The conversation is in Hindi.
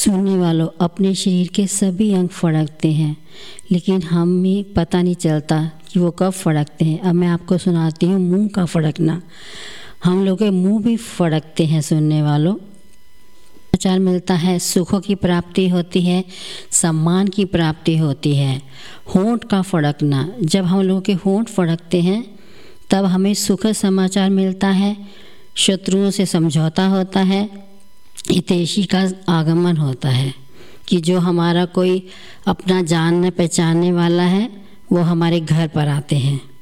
सुनने वालों, अपने शरीर के सभी अंग फड़कते हैं, लेकिन हमें पता नहीं चलता कि वो कब फड़कते हैं। अब मैं आपको सुनाती हूँ मुंह का फड़कना। हम लोग के मुंह भी फड़कते हैं सुनने वालों। समाचार मिलता है, सुखों की प्राप्ति होती है, सम्मान की प्राप्ति होती है। होंठ का फड़कना, जब हम लोगों के होंठ फड़कते हैं तब हमें सुखद समाचार मिलता है, शत्रुओं से समझौता होता है, हितैषी का आगमन होता है कि जो हमारा कोई अपना जानने पहचानने वाला है वो हमारे घर पर आते हैं।